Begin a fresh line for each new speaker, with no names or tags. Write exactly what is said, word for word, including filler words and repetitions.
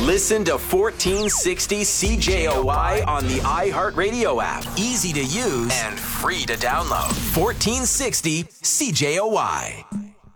Listen to fourteen sixty C J O Y on the iHeartRadio app. Easy to use and free to download. fourteen sixty C J O Y.